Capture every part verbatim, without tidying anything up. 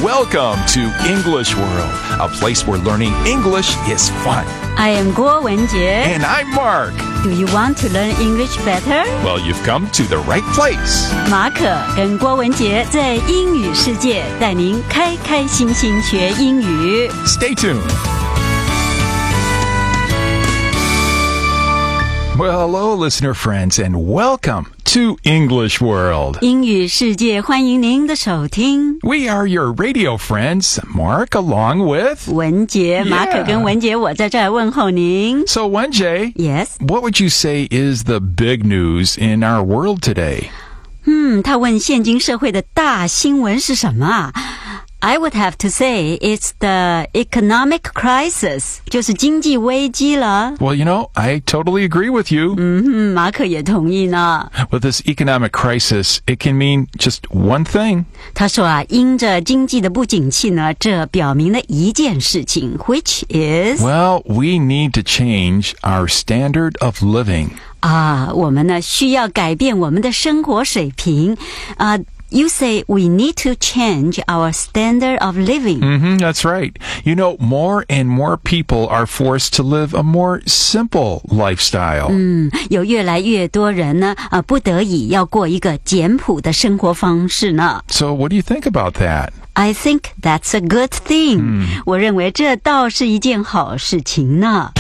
Welcome to English World, a place where learning English is fun. I am 郭文杰 And I'm Mark. Do you want to learn English better? Well, you've come to the right place. 马可跟郭文杰在英语世界带您开开心心学英语。 Stay tuned. Well, hello, listener friends, and welcome to English World. 英语世界欢迎您的收听。 We are your radio friends, Mark, along with... 文杰 Yeah. 马可跟文杰，我在这儿问候您。 So, Wenjie, Yes. what would you say is the big news in our world today? 嗯，他问现今社会的大新闻是什么啊？I would have to say it's the economic crisis, 就是经济危机了。 Well, you know, I totally agree with you. 嗯哼，马可也同意呢。 With this economic crisis, it can mean just one thing. 他说啊，因着经济的不景气呢，这表明了一件事情 ，which is Well, we need to change our standard of living. 啊，我们呢需要改变我们的生活水平啊。You say we need to change our standard of living. Mm-hmm, that's right. You know, more and more people are forced to live a more simple lifestyle. 嗯，有越来越多人呢，啊，不得已要过一个简朴的生活方式呢。 So what do you think about that? I think that's a good thing. 我认为这倒是一件好事情呢。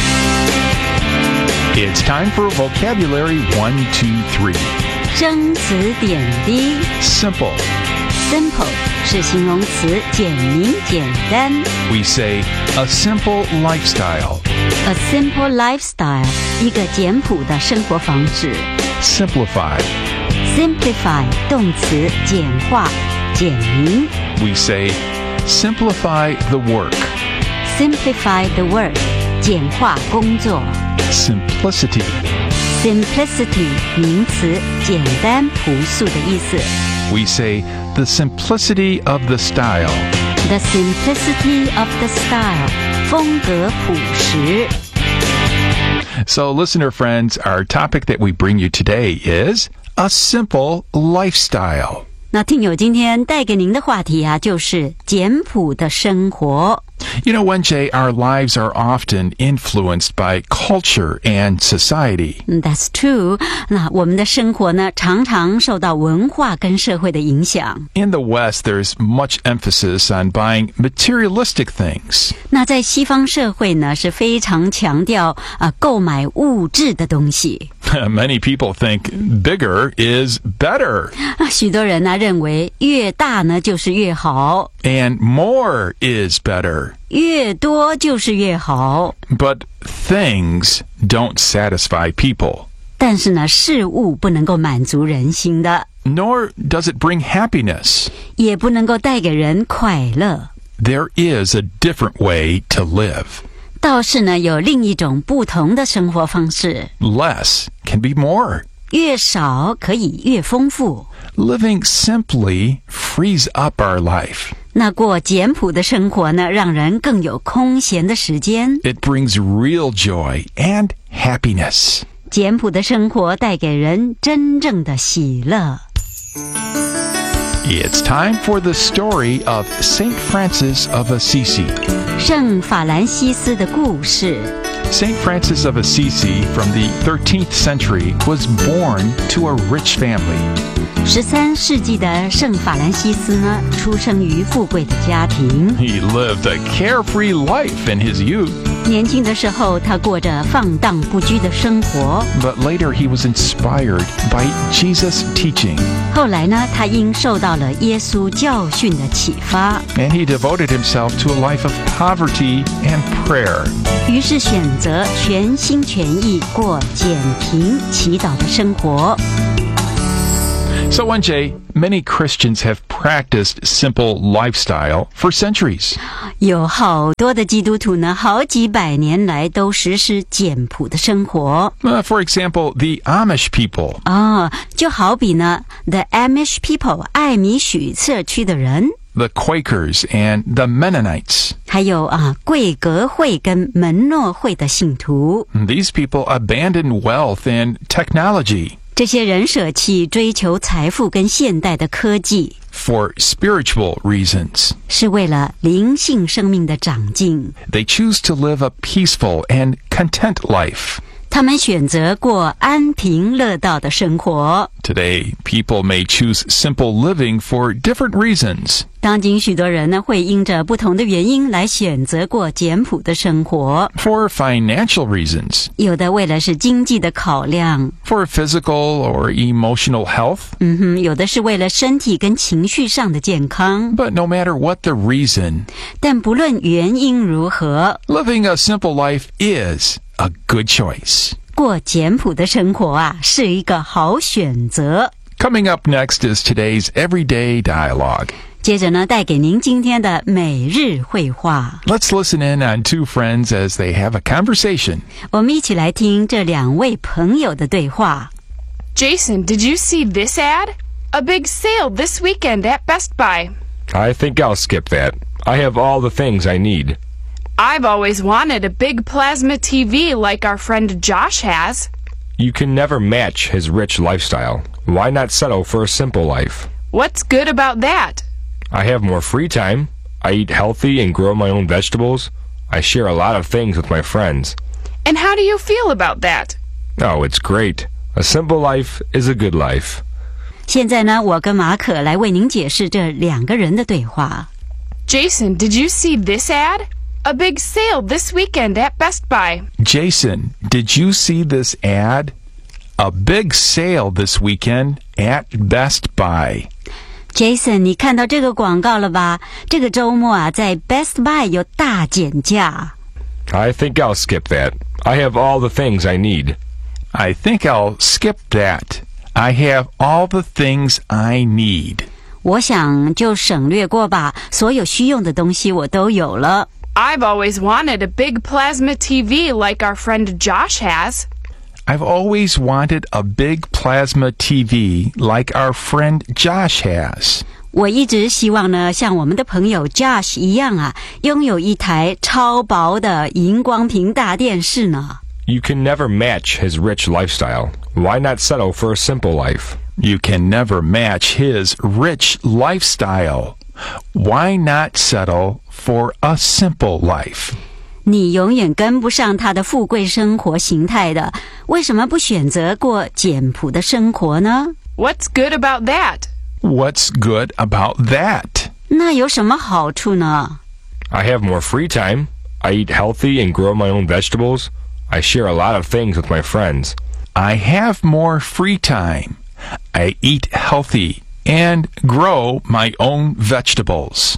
It's time for vocabulary one, two, three. 生词点滴 Simple. Simple 是形容词，简明简单。 We say a simple lifestyle. A simple lifestyle 一个简朴的生活方式。 Simplify. Simplify 动词，简化简明。 We say simplify the work. Simplify the work 简化工作。 Simplicity. Simplicity 名词，简单朴素的意思。 We say the simplicity of the style. The simplicity of the style 风格朴实。 So, listener friends, our topic that we bring you today is a simple lifestyle. 那听友今天带给您的话题啊，就是简朴的生活。 You know, Wenjie, our lives are often influenced by culture and society. That's true. 那我们的生活呢，常常受到文化跟社会的影响。 In the West, there's much emphasis on buying materialistic things. 那在西方社会呢，是非常强调啊购买物质的东西。 Many people think bigger is better. 啊，许多人呢认为越大呢就是越好， And more is better. 越多就是越好。 But things don't satisfy people. 但是呢，事物不能够满足人心的， Nor does it bring happiness. 也不能够带给人快乐。 There is a different way to live. 倒是呢，有另一种不同的生活方式， Less can be more. 越少可以越丰富。 Living simply frees up our life. 那过简朴的生活呢，让人更有空闲的时间。 It brings real joy and happiness. 简朴的生活带给人真正的喜乐。 It's time for the story of Saint Francis of Assisi. 圣法兰西斯的故事。 Saint Francis of Assisi from the thirteenth century was born to a rich family. 十三世纪的圣法兰西斯呢，出生于富贵的家庭。 He lived a carefree life in his youth, 年轻的时候，他过着放荡不羁的生活。 but later he was inspired by Jesus' teaching, 后来呢，他因受到了耶稣教训的启发， and he devoted himself to a life of poverty and prayer. 于是选择全心全意过简贫祈祷的生活。 So, Wenjie, many Christians have practiced simple lifestyle for centuries. 有好多的基督徒呢，好几百年来都实施简朴的生活。 Uh, for example, the Amish people. 啊，就好比呢 ，the Amish people 艾米许社区的人， The Quakers and the Mennonites. 还有啊贵格会跟门诺会的信徒。 These people abandoned wealth and technology. 这些人舍弃追求财富跟现代的科技， for spiritual reasons. 是为了灵性生命的长进。 They choose to live a peaceful and content life. 他们选择过安贫乐道的生活。 Today, people may choose simple living for different reasons. 当今许多人呢，会因着不同的原因来选择过简朴的生活。 For financial reasons. 有的为了是经济的考量， For physical or emotional health. 嗯哼，有的是为了身体跟情绪上的健康。 But no matter what the reason, 但不论原因如何， living a simple life is a good choice. 过简朴的生活啊，是一个好选择。 Coming up next is today's Everyday Dialogue. 接着呢，带给您今天的每日绘画。 Let's listen in on two friends as they have a conversation. 我们一起来听这两位朋友的对话。 Jason, did you see this ad? A big sale this weekend at Best Buy. I think I'll skip that. I have all the things I need. I've always wanted a big plasma T V like our friend Josh has. You can never match his rich lifestyle. Why not settle for a simple life? What's good about that? I have more free time. I eat healthy and grow my own vegetables. I share a lot of things with my friends. And how do you feel about that? Oh, it's great. A simple life is a good life. 现在呢，我跟马可来为您解释这两个人的对话。 Jason, did you see this ad? A big sale this weekend at Best Buy. Jason, did you see this ad? A big sale this weekend at Best Buy. Jason， 你看到这个广告了吧？这个周末啊，在 Best Buy 有大减价。 I think I'll skip that. I have all the things I need. I think I'll skip that. I have all the things I need. 我想就省略过吧，所有需用的东西我都有了。 I've always wanted a big plasma T V like our friend Josh has. I've always wanted a big plasma T V like our friend Josh has. 我一直希望呢，像我们的朋友 Josh 一样啊，拥有一台超薄的荧光屏大电视呢。 You can never match his rich lifestyle. Why not settle for a simple life? You can never match his rich lifestyle. Why not settle for a simple life? 你永远跟不上他的富贵生活形态的，为什么不选择过简朴的生活呢？ What's good about that? What's good about that? 那有什么好处呢？ I have more free time. I eat healthy and grow my own vegetables. I share a lot of things with my friends. I have more free time. I eat healthy and grow my own vegetables.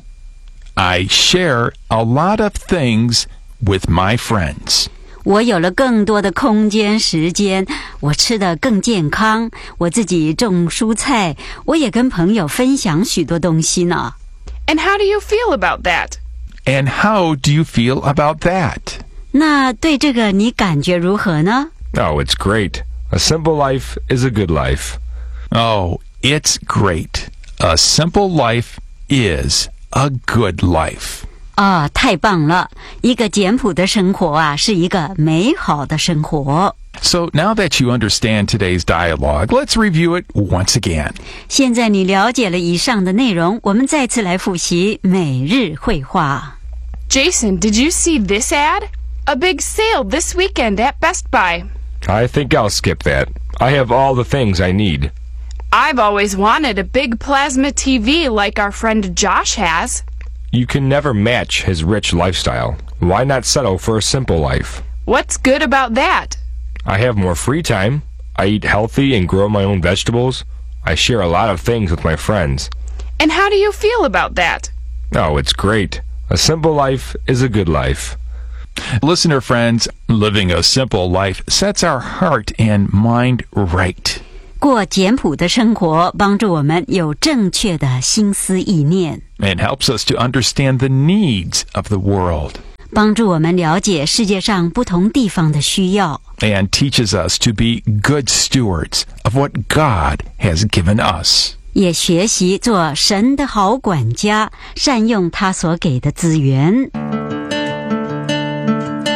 I share a lot of things with my friends. 我有了更多的空间时间，我吃得更健康，我自己种蔬菜，我也跟朋友分享许多东西呢。 And how do you feel about that? And how do you feel about that? 那对这个你感觉如何呢？ Oh, it's great. A simple life is a good life. Oh, it's great. A simple life is a good life. 啊，太棒了！一个简朴的生活啊，是一个美好的生活。 So now that you understand today's dialogue, let's review it once again. 现在你了解了以上的内容，我们再次来复习每日绘画。 Jason, did you see this ad? A big sale this weekend at Best Buy. I think I'll skip that. I have all the things I need. I've always wanted a big plasma T V like our friend Josh has. You can never match his rich lifestyle. Why not settle for a simple life? What's good about that? I have more free time. I eat healthy and grow my own vegetables. I share a lot of things with my friends. And how do you feel about that? Oh, it's great. A simple life is a good life. Listener friends, living a simple life sets our heart and mind right. 过简朴的生活，帮助我们有正确的心思意念， It helps us to understand the needs of the world 帮助我们了解世界上不同地方的需要， and teaches us to be good stewards of what God has given us. 也学习做神的好管家，善用他所给的资源。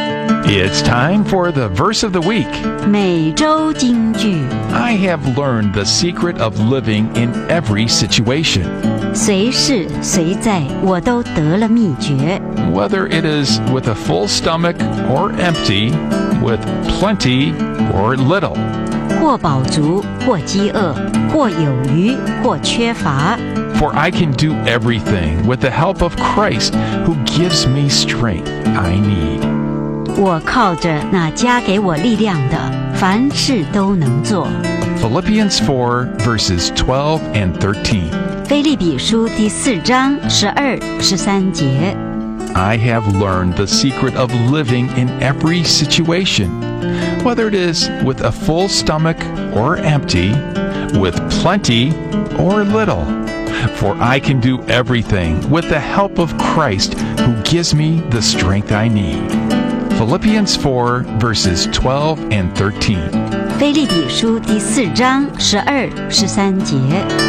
It's time for the verse of the week. 每周金句， I have learned the secret of living in every situation. 随事随在，我都得了秘诀。 Whether it is with a full stomach or empty, with plenty or little. 或饱足，或饥饿，或有余，或缺乏。 For I can do everything with the help of Christ who gives me strength I need. 我靠着那加给我力量的，凡事都能做。 Philippians four, verses twelve and thirteen. 腓立比书第四章十二、十三节。 I have learned the secret of living in every situation, whether it is with a full stomach or empty, with plenty or little. For I can do everything with the help of Christ who gives me the strength I need. Philippians four, verses twelve and thirteen. 腓立比书第四章十二、十三节。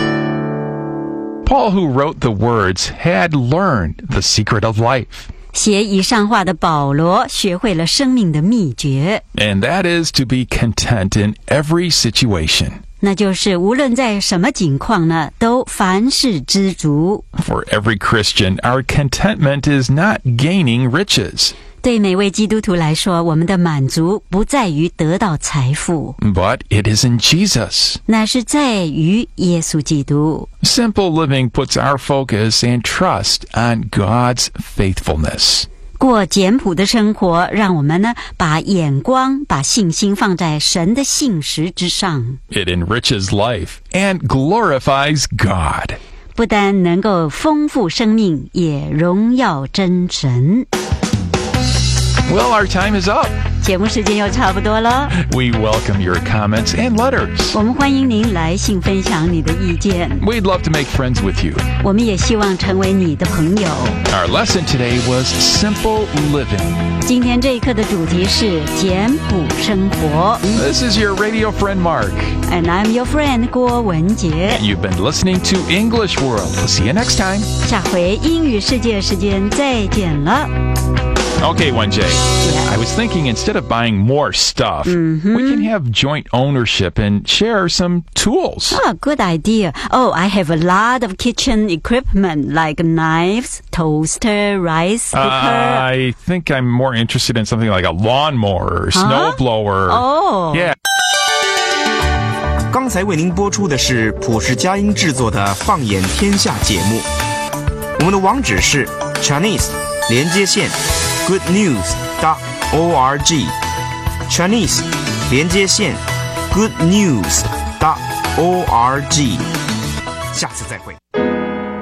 Paul, who wrote the words, had learned the secret of life. 写以上话的保罗学会了生命的秘诀， And that is to be content in every situation. 那就是无论在什么境况呢，都凡事知足。 For every Christian, our contentment is not gaining riches, 对每位基督徒来说，我们的满足不在于得到财富， but it is in Jesus. 乃是在于耶稣基督。 Simple living puts our focus and trust on God's faithfulness. 过简朴的生活，让我们呢把眼光、把信心放在神的信实之上， It enriches life and glorifies God. 不但能够丰富生命，也荣耀真神。 Well, our time is up. 节目时间又差不多了， We welcome your comments and letters. 我们欢迎您来信分享你的意见， We'd love to make friends with you. 我们也希望成为你的朋友。 Our lesson today was simple living. 今天这一课的主题是简朴生活 This is your radio friend Mark. ，and I'm your friend 郭文杰。 You've been listening to English World. We'll see you next time. 下回英语世界时间再见了。 Okay, one J. I was thinking instead of buying more stuff, we can have joint ownership and share some tools. Oh, good idea. Oh, I have a lot of kitchen equipment like knives, toaster, rice Uh, cooker. I think I'm more interested in something like a lawnmower or snowblower. Oh. Yeah. 刚才为您播出的是普世佳音制作的《放眼天下》节目，我们的网址是 Chinese 连接线 good news dot org Chinese 连接线 good news dot org 下次再会。